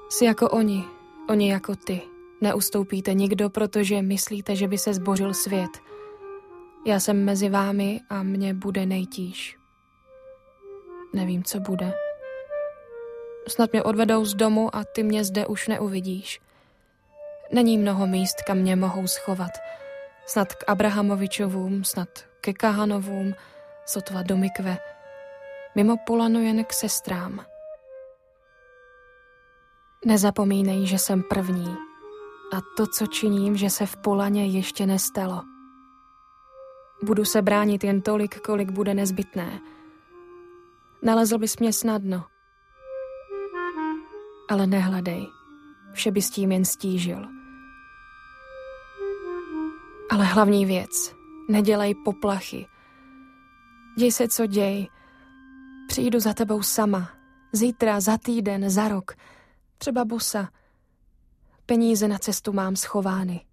Jsi jako oni jako ty. Neustoupíte nikdo, protože myslíte, že by se zbořil svět. Já jsem mezi vámi a mně bude nejtíž. Nevím, co bude. Snad mě odvedou z domu a ty mě zde už neuvidíš. Není mnoho míst, kam mě mohou schovat. Snad k Abrahamovičovům, snad ke Kahanovům, sotva do mikve. Mimo Polanu jen k sestrám. Nezapomínej, že jsem první. A to, co činím, že se v Polaně ještě nestalo. Budu se bránit jen tolik, kolik bude nezbytné. Nalezl bys mě snadno. Ale nehledej. Vše bys tím jen stížil. Ale hlavní věc. Nedělej poplachy. Děj se, co děj. Přijdu za tebou sama. Zítra, za týden, za rok. Třeba bosa. Peníze na cestu mám schovány.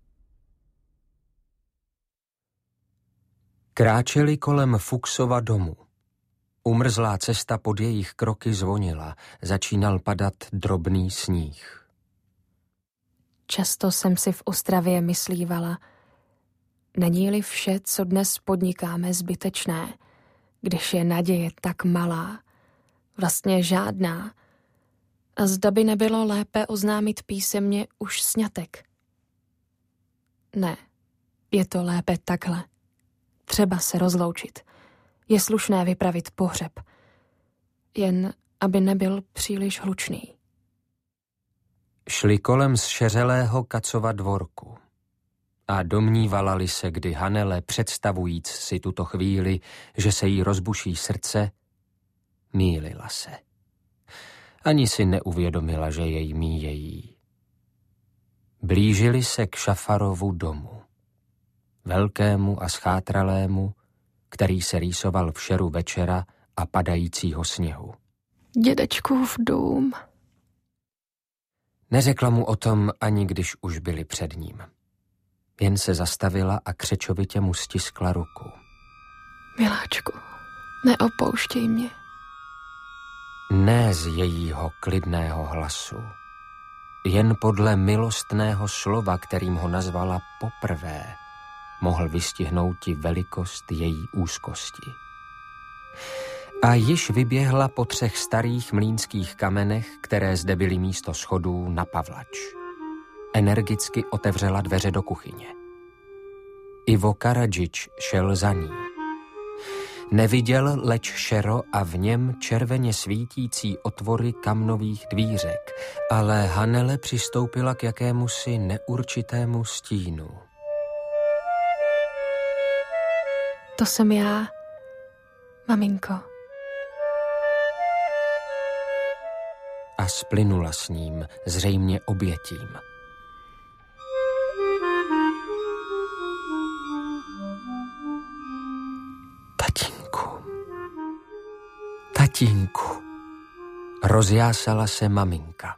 Kráčeli kolem Fuchsova domu. Umrzlá cesta pod jejich kroky zvonila. Začínal padat drobný sníh. Často jsem si v Ostravě myslívala, není-li vše, co dnes podnikáme, zbytečné, když je naděje tak malá, vlastně žádná, a zda by nebylo lépe oznámit písemně už sňatek. Ne, je to lépe takhle. Třeba se rozloučit. Je slušné vypravit pohřeb. Jen aby nebyl příliš hlučný. Šli kolem zšeřelého Kacova dvorku. A domnívala-li se, kdy Hanele, představujíc si tuto chvíli, že se jí rozbuší srdce, mýlila se. Ani si neuvědomila, že jej míjejí. Blížili se k Šafarovu domu. Velkému a schátralému, který se rýsoval v šeru večera a padajícího sněhu. Dědečkův dům. Neřekla mu o tom, ani když už byli před ním. Jen se zastavila a křečovitě mu stiskla ruku. Miláčku, neopouštěj mě. Ne z jejího klidného hlasu, jen podle milostného slova, kterým ho nazvala poprvé, mohl vystihnout ti velikost její úzkosti. A již vyběhla po 3 starých mlýnských kamenech, které zde byly místo schodů, na pavlač. Energicky otevřela dveře do kuchyně. Ivo Karadžič šel za ní. Neviděl leč šero a v něm červeně svítící otvory kamnových dvířek, ale Hanele přistoupila k jakémusi neurčitému stínu. To jsem já, maminko. A splynula s ním, zřejmě obětím. Tatínku, rozjásala se maminka.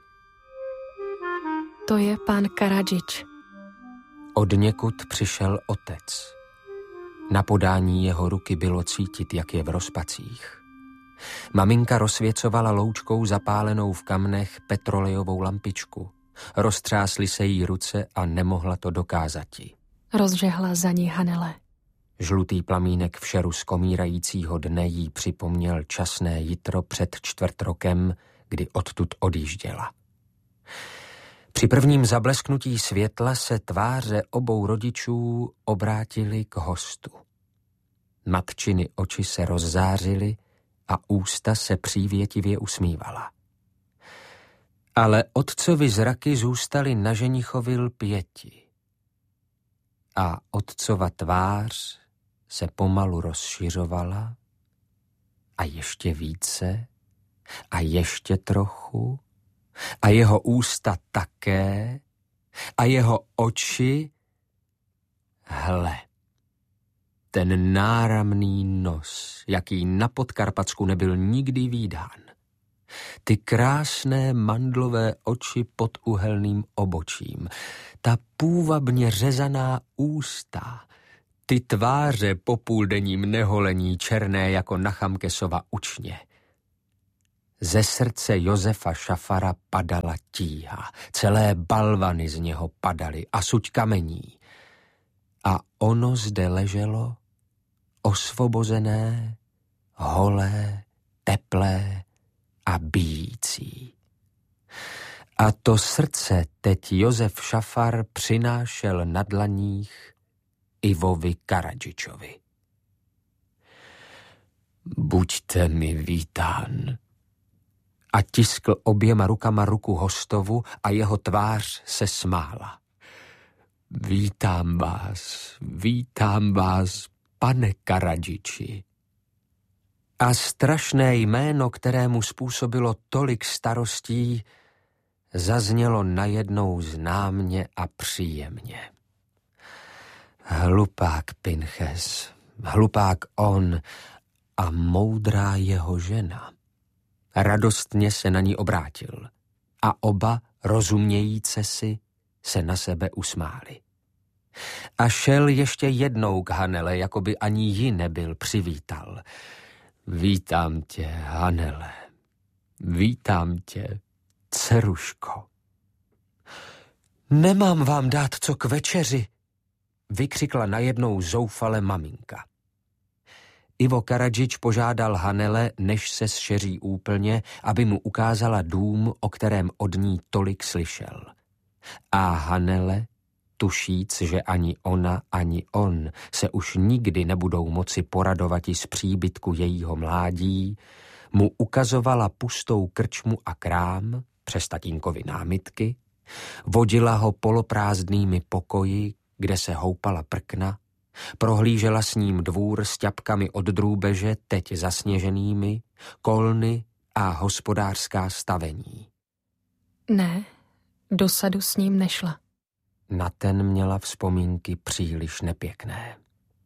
To je pán Karadžič. Odněkud přišel otec. Na podání jeho ruky bylo cítit, jak je v rozpacích. Maminka rozsvěcovala loučkou zapálenou v kamnech petrolejovou lampičku. Roztřásly se jí ruce a nemohla to dokázati. Rozžehla za ní Hanele. Žlutý plamínek v šeru z komírajícího dne jí připomněl časné jitro před 4 rokem, kdy odtud odjížděla. Při prvním zablesknutí světla se tváře obou rodičů obrátily k hostu. Matčiny oči se rozzářily a ústa se přívětivě usmívala. Ale otcovi zraky zůstaly na ženichovi lpěti. A otcova tvář se pomalu rozšiřovala a ještě více a ještě trochu a jeho ústa také a jeho oči, hle, ten náramný nos, jaký na Podkarpatsku nebyl nikdy vídán. Ty krásné mandlové oči pod uhelným obočím, ta půvabně řezaná ústa, ty tváře po půldenním neholení černé jako na Chamkesova učně. Ze srdce Josefa Šafara padala tíha, celé balvany z něho padaly a suť kamení. A ono zde leželo, osvobozené, holé, teplé a bijící. A to srdce teď Josef Šafar přinášel na dlaních Ivovi Karadžičovi. Buďte mi vítán. A tiskl oběma rukama ruku hostovu a jeho tvář se smála. Vítám vás, pane Karadžiči. A strašné jméno, kterému způsobilo tolik starostí, zaznělo najednou známě a příjemně. Hlupák Pinches, hlupák on a moudrá jeho žena. Radostně se na ní obrátil a oba, rozumějíce si, se na sebe usmáli. A šel ještě jednou k Hanele, jako by ani ji nebyl přivítal. Vítám tě, Hanele, vítám tě, dceruško. Nemám vám dát co k večeři, vykřikla najednou zoufale maminka. Ivo Karadžič požádal Hanele, než se zšeří úplně, aby mu ukázala dům, o kterém od ní tolik slyšel. A Hanele, tušíc, že ani ona, ani on se už nikdy nebudou moci poradovati z příbytku jejího mládí, mu ukazovala pustou krčmu a krám, přes tatínkovy námitky, vodila ho poloprázdnými pokoji, kde se houpala prkna, prohlížela s ním dvůr s ťapkami od drůbeže, teď zasněženými, kolny a hospodářská stavení. Ne, do sadu s ním nešla. Na ten měla vzpomínky příliš nepěkné.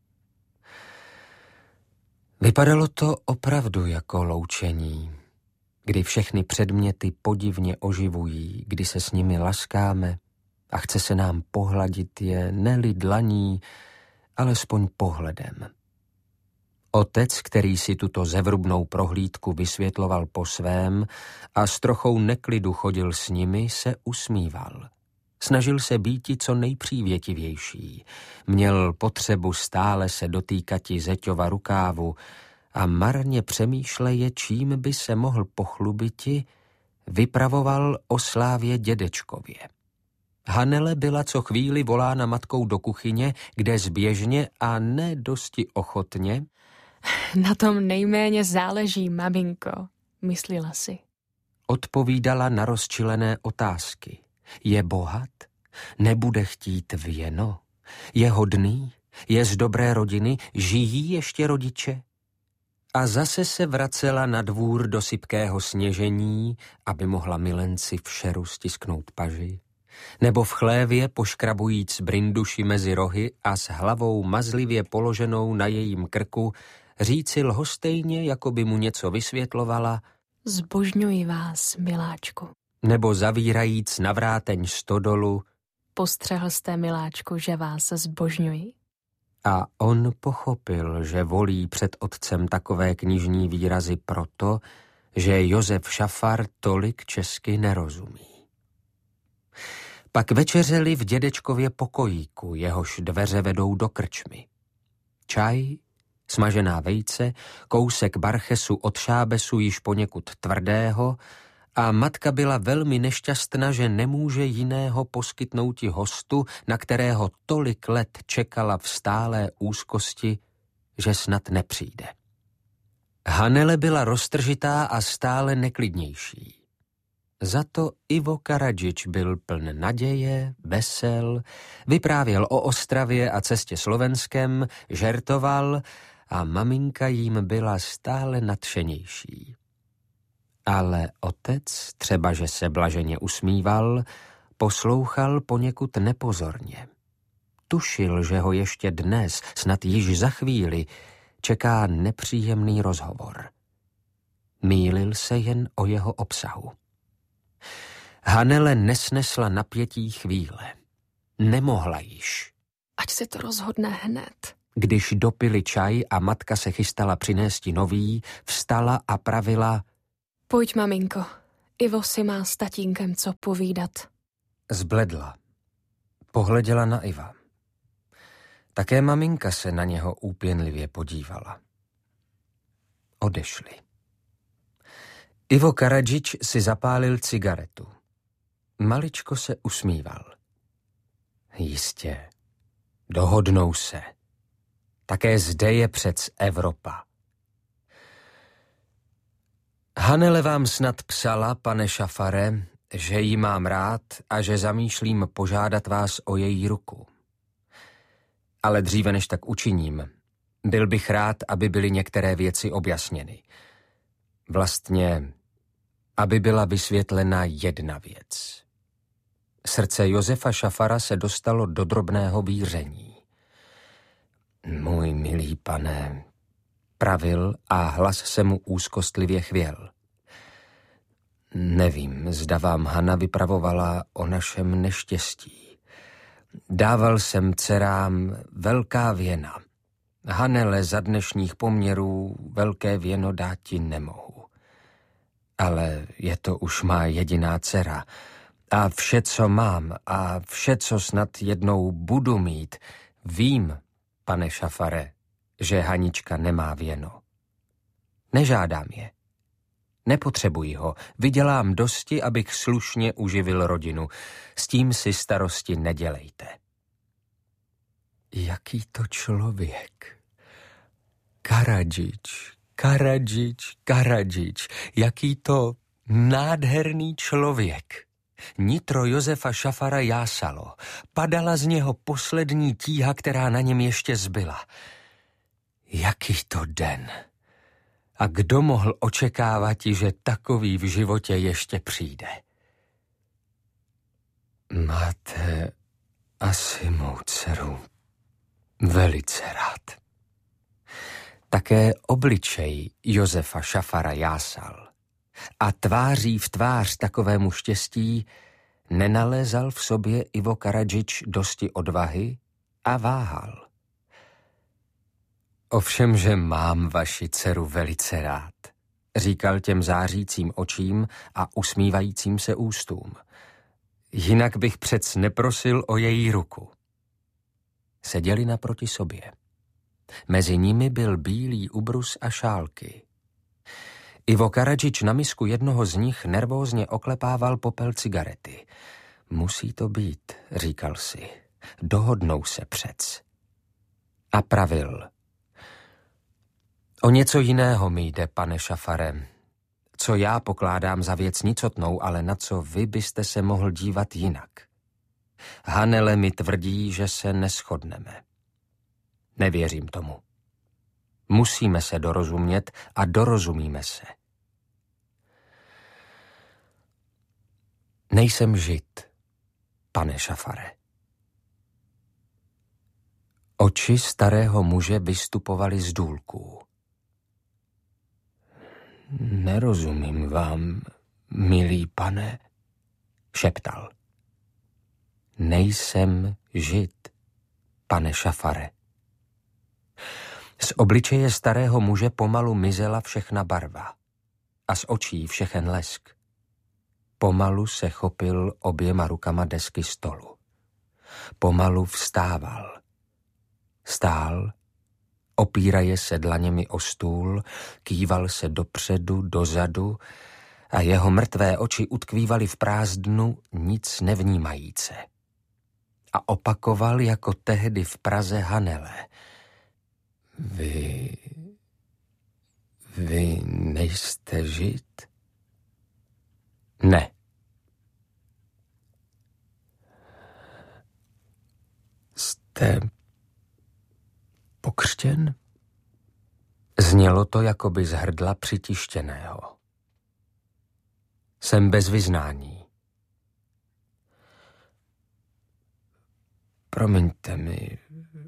Vypadalo to opravdu jako loučení, kdy všechny předměty podivně oživují, kdy se s nimi laskáme a chce se nám pohladit je ne-li dlaní, alespoň pohledem. Otec, který si tuto zevrubnou prohlídku vysvětloval po svém a s trochou neklidu chodil s nimi, se usmíval. Snažil se býti co nejpřívětivější. Měl potřebu stále se dotýkati zeťova rukávu a marně přemýšleje, čím by se mohl pochlubiti, vypravoval o slávě dědečkově. Hanele byla co chvíli volána matkou do kuchyně, kde zběžně a ne dosti ochotně. Na tom nejméně záleží, maminko, myslela si. Odpovídala na rozčilené otázky. Je bohat? Nebude chtít věno? Je hodný? Je z dobré rodiny? Žijí ještě rodiče? A zase se vracela na dvůr do sypkého sněžení, aby mohla milenci v šeru stisknout paži, nebo v chlévě poškrabujíc brinduši mezi rohy a s hlavou mazlivě položenou na jejím krku říci lhostejně, jako by mu něco vysvětlovala: Zbožňuji vás, miláčku. Nebo zavírajíc na vráteň stodolu: Postřehl jste, miláčku, že vás zbožňuji? A on pochopil, že volí před otcem takové knižní výrazy proto, že Josef Šafar tolik česky nerozumí. Pak večeřeli v dědečkově pokojíku, jehož dveře vedou do krčmy. Čaj, smažená vejce, kousek barchesu od šábesu již poněkud tvrdého, a matka byla velmi nešťastná, že nemůže jiného poskytnouti hostu, na kterého tolik let čekala v stálé úzkosti, že snad nepřijde. Hanele byla roztržitá a stále neklidnější. Za to Ivo Karadžič byl pln naděje, vesel, vyprávěl o Ostravě a cestě Slovenskem, žertoval a maminka jim byla stále nadšenější. Ale otec, třeba že se blaženě usmíval, poslouchal poněkud nepozorně. Tušil, že ho ještě dnes, snad již za chvíli, čeká nepříjemný rozhovor. Mýlil se jen o jeho obsahu. Hanele nesnesla napětí chvíle. Nemohla již. Ať se to rozhodne hned. Když dopili čaj a matka se chystala přinésti nový, vstala a pravila: Pojď, maminko. Ivo si má s tatínkem co povídat. Zbledla. Pohleděla na Iva. Také maminka se na něho úpěnlivě podívala. Odešli. Ivo Karadžič si zapálil cigaretu. Maličko se usmíval. Jistě. Dohodnou se. Také zde je přec Evropa. Hanele vám snad psala, pane Šafare, že ji mám rád a že zamýšlím požádat vás o její ruku. Ale dříve než tak učiním, byl bych rád, aby byly některé věci objasněny. Vlastně, aby byla vysvětlena jedna věc. Srdce Josefa Šafara se dostalo do drobného víření. Můj milý pane, pravil a hlas se mu úzkostlivě chvěl. Nevím, zda vám Hana vypravovala o našem neštěstí. Dával jsem dcerám velká věna. Hanele, za dnešních poměrů velké věno dáti nemohu. Ale je to už má jediná dcera. A vše, co mám a vše, co snad jednou budu mít, vím, pane Šafare, že Hanička nemá věno. Nežádám je. Nepotřebuji ho. Vydělám dosti, abych slušně uživil rodinu. S tím si starosti nedělejte. Jaký to člověk? Karadžič, Karadžič, Karadžič. Jaký to nádherný člověk. Nitro Josefa Šafara jásalo. Padala z něho poslední tíha, která na něm ještě zbyla. Jaký to den. A kdo mohl očekávat, že takový v životě ještě přijde? Máte asi mou dceru velice rád. Také obličej Josefa Šafara jásal. A tváří v tvář takovému štěstí nenalézal v sobě Ivo Karadžič dosti odvahy a váhal. Ovšem, že mám vaši dceru velice rád, říkal těm zářícím očím a usmívajícím se ústům. Jinak bych přec neprosil o její ruku. Seděli naproti sobě. Mezi nimi byl bílý ubrus a šálky. Ivo Karadžič na misku jednoho z nich nervózně oklepával popel cigarety. Musí to být, říkal si. Dohodnou se přec. A pravil. O něco jiného mi jde, pane Šafare. Co já pokládám za věc nicotnou, ale na co vy byste se mohl dívat jinak. Hanele mi tvrdí, že se neshodneme. Nevěřím tomu. Musíme se dorozumět a dorozumíme se. Nejsem žid, pane Šafare. Oči starého muže vystupovaly z důlků. Nerozumím vám, milý pane, šeptal. Nejsem žid, pane Šafare. Z obličeje starého muže pomalu mizela všechna barva a z očí všechen lesk. Pomalu se chopil oběma rukama desky stolu. Pomalu vstával. Stál, opíraje se dlaněmi o stůl, kýval se dopředu, dozadu a jeho mrtvé oči utkvívaly v prázdnu nic nevnímajíce. A opakoval jako tehdy v Praze Hanele. Vy nejste žid? Ne. Jste pokřtěn? Znělo to jakoby z hrdla přitištěného. Jsem bez vyznání. Promiňte mi,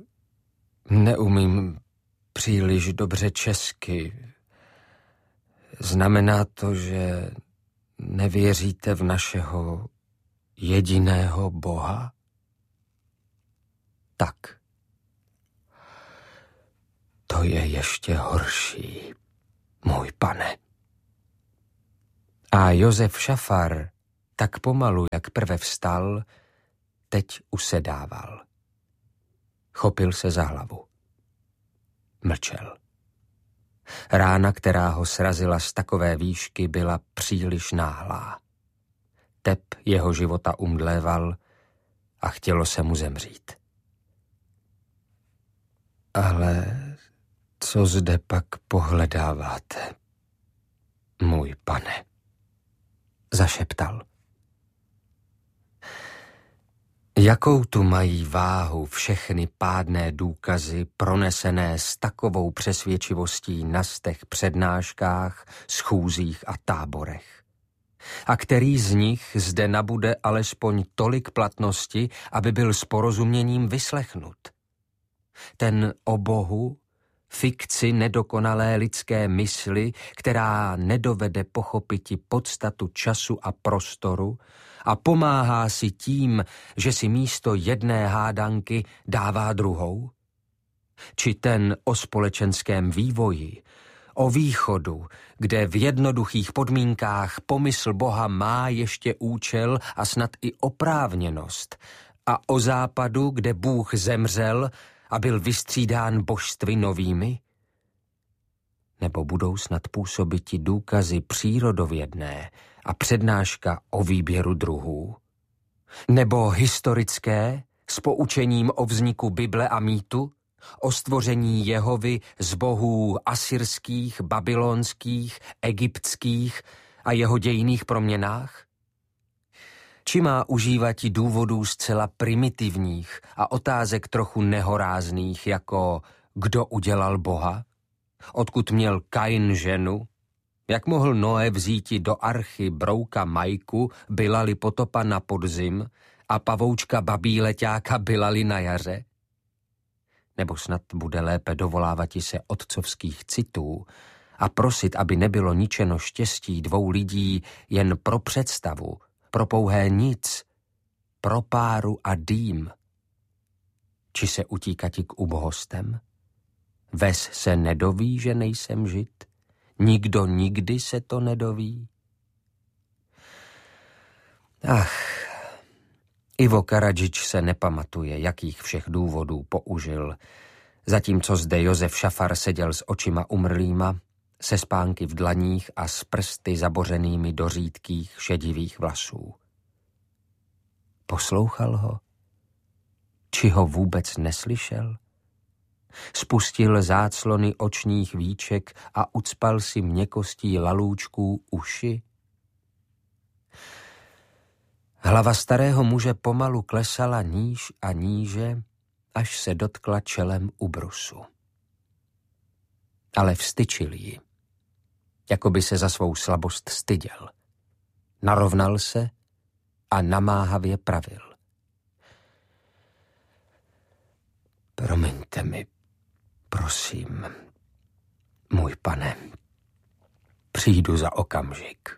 neumím příliš dobře česky. Znamená to, že nevěříte v našeho jediného Boha? Tak. To je ještě horší, můj pane. A Josef Šafar, tak pomalu, jak prve vstal, teď usedával. Chopil se za hlavu. Mlčel. Rána, která ho srazila z takové výšky, byla příliš náhlá. Tep jeho života umdléval a chtělo se mu zemřít. Ale co zde pak pohledáváte, můj pane? Zašeptal. Jakou tu mají váhu všechny pádné důkazy pronesené s takovou přesvědčivostí na stech přednáškách, schůzích a táborech? A který z nich zde nabude alespoň tolik platnosti, aby byl s porozuměním vyslechnut? Ten o Bohu, fikci nedokonalé lidské mysli, která nedovede pochopiti podstatu času a prostoru a pomáhá si tím, že si místo jedné hádanky dává druhou? Či ten o společenském vývoji, o východu, kde v jednoduchých podmínkách pomysl Boha má ještě účel a snad i oprávněnost, a o západu, kde Bůh zemřel a byl vystřídán božstvy novými? Nebo budou snad působiti důkazy přírodovědné a přednáška o výběru druhů? Nebo historické s poučením o vzniku Bible a mýtu? O stvoření Jehovy z bohů asyrských, babylonských, egyptských a jeho dějinných proměnách? Či má užívati důvodů zcela primitivních a otázek trochu nehorázných, jako kdo udělal Boha? Odkud měl Kain ženu? Jak mohl Noé vzíti do archy brouka Majku, byla-li potopa na podzim, a pavoučka babí leťáka byla-li na jaře? Nebo snad bude lépe dovolávati se otcovských citů a prosit, aby nebylo ničeno štěstí dvou lidí jen pro představu, pro pouhé nic, pro páru a dým? Či se utíkati k ubohostem? Ves se nedoví, že nejsem žid? Nikdo nikdy se to nedoví? Ach, Ivo Karadžič se nepamatuje, jakých všech důvodů použil, zatímco zde Josef Šafar seděl s očima umrlýma, se spánky v dlaních a s prsty zabořenými do řídkých šedivých vlasů. Poslouchal ho? Či ho vůbec neslyšel? Spustil záclony očních víček a ucpal si měkkostí lalůčků uši? Hlava starého muže pomalu klesala níž a níže, až se dotkla čelem ubrusu. Ale vstyčil ji, jako by se za svou slabost styděl. Narovnal se a namáhavě pravil. Promiňte mi, prosím, můj pane, přijdu za okamžik.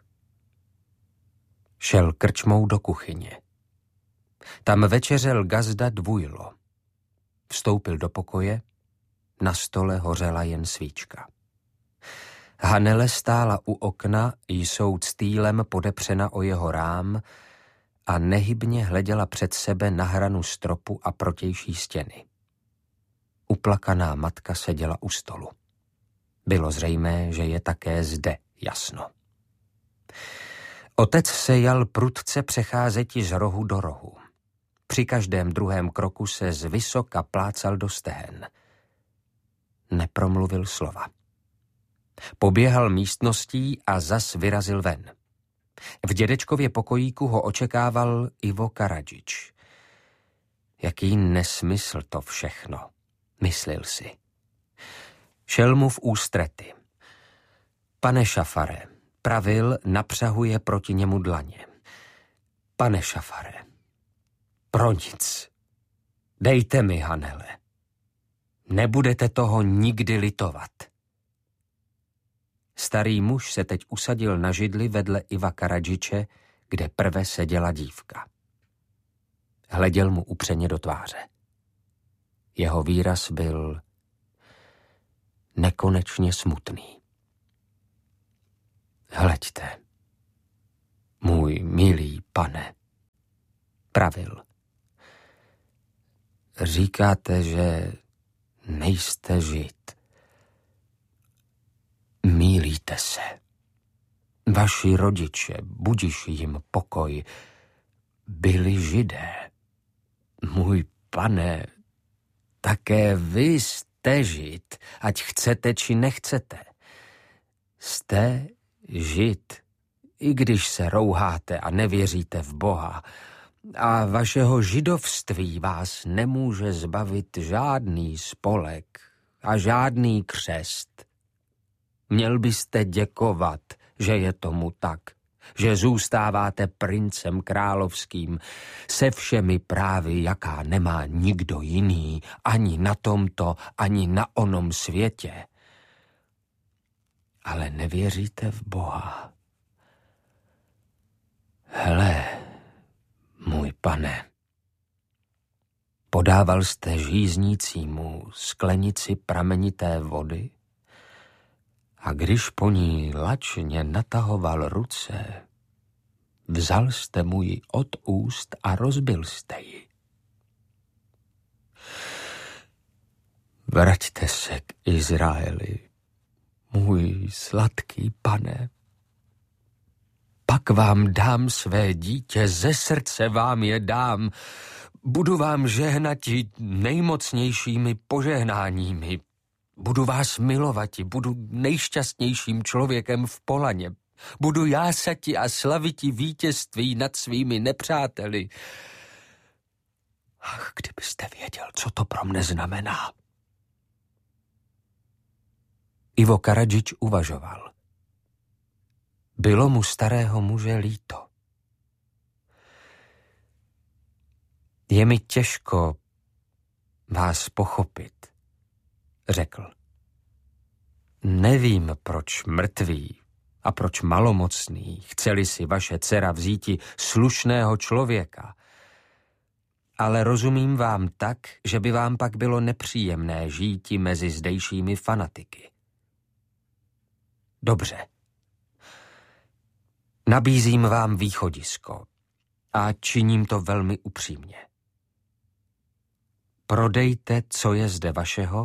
Šel krčmou do kuchyně. Tam večeřel gazda Dvůjlo. Vstoupil do pokoje, na stole hořela jen svíčka. Hanele stála u okna, jsou ctýlem podepřena o jeho rám a nehybně hleděla před sebe na hranu stropu a protější stěny. Uplakaná matka seděla u stolu. Bylo zřejmé, že je také zde jasno. Otec se jal prudce přecházeti z rohu do rohu. Při každém druhém kroku se zvysoka plácal do stehen. Nepromluvil slova. Poběhal místností a zas vyrazil ven. V dědečkově pokojíku ho očekával Ivo Karadžič. Jaký nesmysl to všechno, myslil si. Šel mu v ústrety. Pane Šafare, pravil, napřahuje proti němu dlaně. Pane Šafare, pro nic. Dejte mi, Hanele. Nebudete toho nikdy litovat. Starý muž se teď usadil na židli vedle Iva Karadžiče, kde prve seděla dívka. Hleděl mu upřeně do tváře. Jeho výraz byl nekonečně smutný. Hleďte, Můj milý pane, pravil. Říkáte, že nejste Žid. Mýlíte se. Vaši rodiče, budiš jim pokoj, byli Židé. Můj pane, také vy jste Žid, ať chcete či nechcete. Jste Žid, i když se rouháte a nevěříte v Boha. A vašeho židovství vás nemůže zbavit žádný spolek a žádný křest. Měl byste děkovat, že je tomu tak, že zůstáváte princem královským se všemi právy, jaká nemá nikdo jiný, ani na tomto, ani na onom světě. Ale nevěříte v Boha. Hele, můj pane, podával jste žíznícímu sklenici pramenité vody a když po ní lačně natahoval ruce, vzal jste mu ji od úst a rozbil jste ji. Vraťte se k Izraeli, můj sladký pane. Pak vám dám své dítě, ze srdce vám je dám. Budu vám žehnati nejmocnějšími požehnáními. Budu vás milovati, budu nejšťastnějším člověkem v Polaně. Budu jásati a slaviti vítězství nad svými nepřáteli. Ach, kdybyste věděl, co to pro mne znamená. Ivo Karadžič uvažoval. Bylo mu starého muže líto. Je mi těžko vás pochopit, řekl. Nevím, proč mrtví a proč malomocný chceli si vaše dcera vzíti slušného člověka, ale rozumím vám tak, že by vám pak bylo nepříjemné žíti mezi zdejšími fanatiky. Dobře. Nabízím vám východisko a činím to velmi upřímně. Prodejte, co je zde vašeho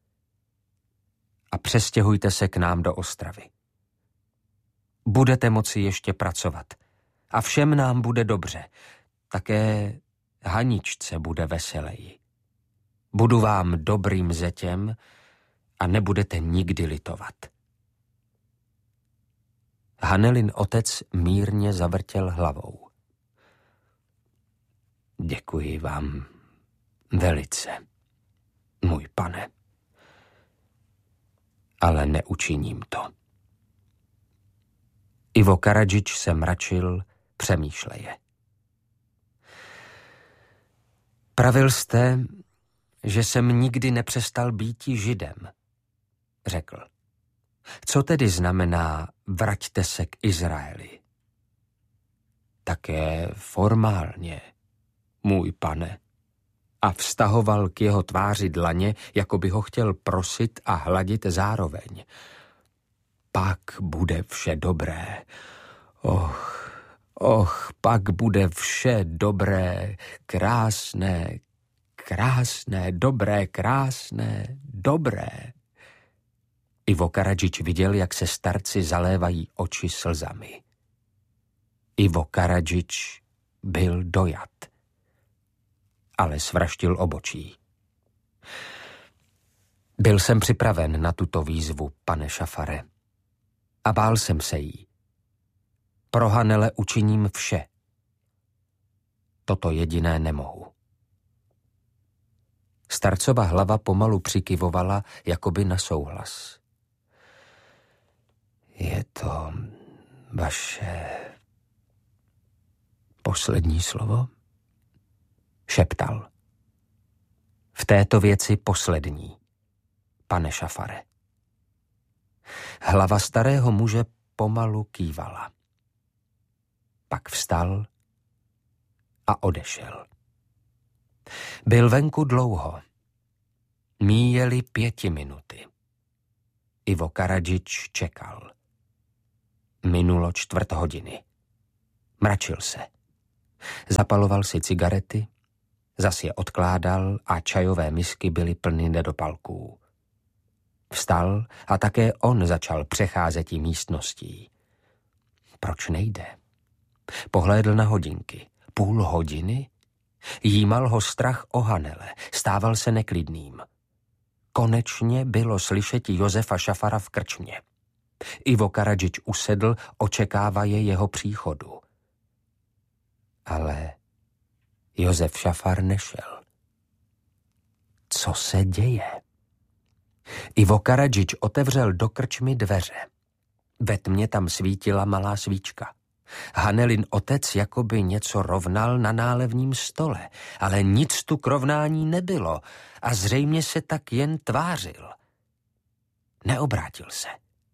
a přestěhujte se k nám do Ostravy. Budete moci ještě pracovat a všem nám bude dobře. Také Haničce bude veseleji. Budu vám dobrým zetěm a nebudete nikdy litovat. Hanelin otec mírně zavrtěl hlavou. Děkuji vám velice, můj pane, ale neučiním to. Ivo Karadžič se mračil, přemýšleje. Pravil jste, že jsem nikdy nepřestal býti Židem, řekl. Co tedy znamená vraťte se k Izraeli? Také formálně, můj pane. A vztahoval k jeho tváři dlaně, jako by ho chtěl prosit a hladit zároveň. Pak bude vše dobré. Pak bude vše dobré, krásné, dobré. Ivo Karadžič viděl, jak se starci zalévají oči slzami. Ivo Karadžič byl dojat, ale svraštil obočí. Byl jsem připraven na tuto výzvu, pane Šafare, a bál jsem se jí. Pro Hanele učiním vše. Toto jediné nemohu. Starcova hlava pomalu přikyvovala, jakoby na souhlas. Je to vaše poslední slovo? Šeptal. V této věci poslední, pane Šafare. Hlava starého muže pomalu kývala. Pak vstal a odešel. Byl venku dlouho. Míjeli 5 minuty. Ivo Karadžič čekal. Minulo 4 hodiny. Mračil se. Zapaloval si cigarety, zas je odkládal a čajové misky byly plny nedopalků. Vstal a také on začal přecházet jí místností. Proč nejde? Pohlédl na hodinky. 0,5 hodiny? Jímal ho strach o Hanele, stával se neklidným. Konečně bylo slyšet Josefa Šafara v krčmě. Ivo Karadžič usedl, očekávaje jeho příchodu. Ale Josef Šafar nešel. Co se děje? Ivo Karadžič otevřel do krčmy dveře. Ve tmě tam svítila malá svíčka. Hanelin otec jakoby něco rovnal na nálevním stole, ale nic tu k rovnání nebylo a zřejmě se tak jen tvářil. Neobrátil se.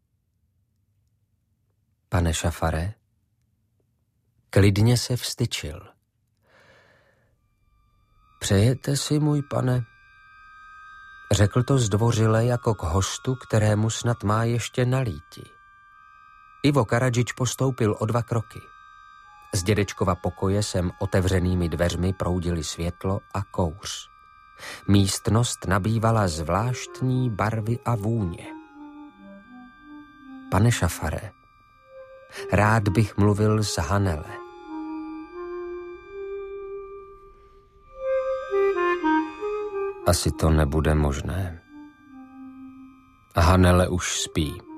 Pane Šafare, klidně se vztyčil. Přejete si, můj pane? Řekl to zdvořile jako k hostu, kterému snad má ještě nalíti. Ivo Karadžič postoupil o 2 kroky. Z dědečkova pokoje sem otevřenými dveřmi proudily světlo a kouř. Místnost nabývala zvláštní barvy a vůně. Pane Šafare, rád bych mluvil s Hanele. Asi to nebude možné. Hanele už spí.